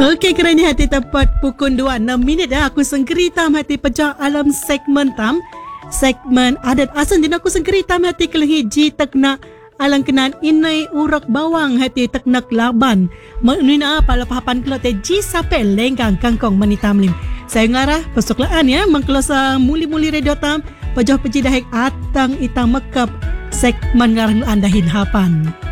Okey, kerana hati tepat pukul 2:06 dah aku sengkeritam hati pecah alam segmen adat asal din aku sengkeritam hati kelihiji tekna alang kenan inai urak bawang hati teknak laban menuna pala pahapan kelot ji sape lengkang kangkong manitamlim. Saya ngarah pesoklaan ya mengkelosa muli-muli radio tam pajah peji dahek atang itang mekap segmen ngarang andahin hapan.